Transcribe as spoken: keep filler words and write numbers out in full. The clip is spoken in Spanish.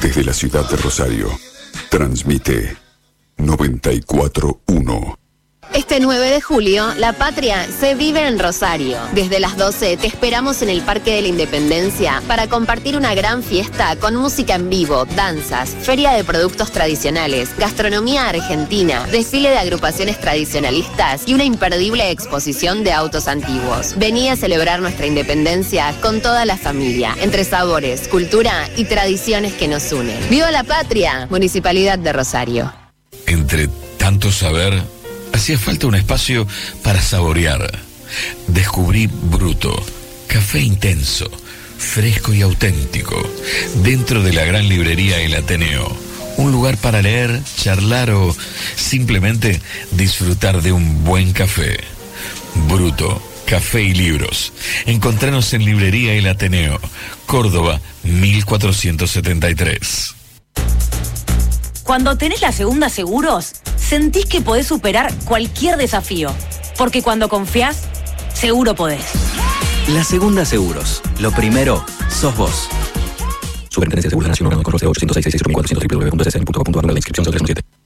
Desde la ciudad de Rosario, transmite noventa y cuatro punto uno. Este nueve de julio, la patria se vive en Rosario. Desde las doce te esperamos en el Parque de la Independencia para compartir una gran fiesta con música en vivo, danzas, feria de productos tradicionales, gastronomía argentina, desfile de agrupaciones tradicionalistas y una imperdible exposición de autos antiguos. Vení a celebrar nuestra independencia con toda la familia, entre sabores, cultura y tradiciones que nos unen. ¡Viva la patria! Municipalidad de Rosario. Entre tanto saber, hacía falta un espacio para saborear. Descubrí Bruto, café intenso, fresco y auténtico, dentro de la gran librería El Ateneo. Un lugar para leer, charlar o simplemente disfrutar de un buen café. Bruto, café y libros. Encontranos en Librería El Ateneo, Córdoba, mil cuatrocientos setenta y tres. Cuando tenés la Segunda Seguros, sentís que podés superar cualquier desafío. Porque cuando confiás, seguro podés. La Segunda Seguros. Lo primero, sos vos. Superintendencia de Seguros de la Nación, control C ochocientos seis, seis seis cero cuatrocientos, doble u doble u doble u punto s s n punto co punto a r, la inscripción cero tres uno siete.